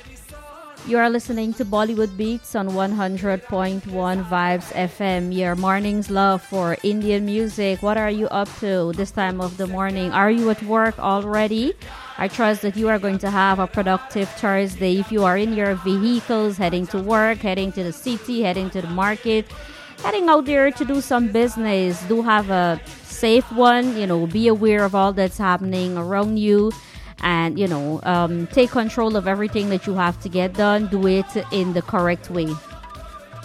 You are listening to Bollywood Beats on 100.1 Vibes FM, your morning's love for Indian music. What are you up to this time of the morning? Are you at work already? I trust that you are going to have a productive Thursday. If you are in your vehicles, heading to work, heading to the city, heading to the market, heading out there to do some business, do have a safe one. Be aware of all that's happening around you. And, take control of everything that you have to get done. Do it in the correct way.